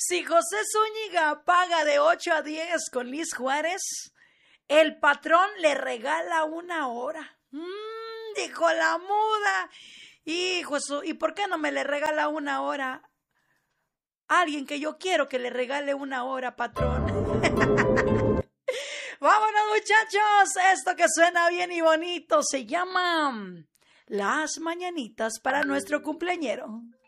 Si José Zúñiga paga de 8 a 10 con Liz Juárez, el patrón le regala 1 hora. Dijo la muda. Hijo, ¿y por qué no me le regala 1 hora? Alguien que yo quiero que le regale 1 hora, patrón. Vámonos, muchachos. Esto que suena bien y bonito se llama Las Mañanitas para nuestro cumpleañero.